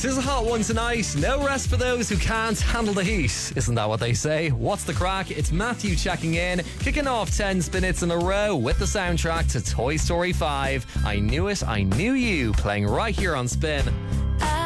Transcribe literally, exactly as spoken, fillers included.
This is a hot one tonight. No rest for those who can't handle the heat. Isn't that what they say? What's the crack? It's Matthew checking in, kicking off ten minutes in a row with the soundtrack to Toy Story five. I Knew It, I Knew You, playing right here on Spin.